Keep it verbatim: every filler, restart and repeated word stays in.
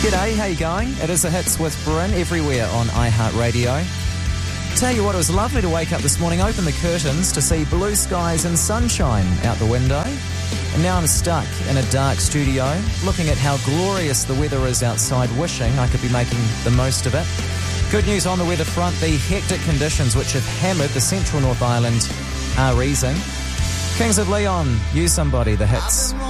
G'day, how you going? It is The Hits with Bryn everywhere on iHeartRadio. Tell you what, it was lovely to wake up this morning, open the curtains to see blue skies and sunshine out the window. And now I'm stuck in a dark studio, looking at how glorious the weather is outside, wishing I could be making the most of it. Good news on the weather front, the hectic conditions which have hammered the central North Island are easing. Kings of Leon, You Somebody, The Hits.